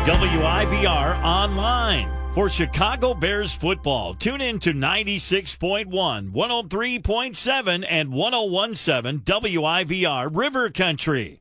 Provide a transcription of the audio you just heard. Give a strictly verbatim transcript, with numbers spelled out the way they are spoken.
W I V R online. For Chicago Bears football, tune in to ninety-six point one, one oh three point seven, and one oh one point seven W I V R River Country.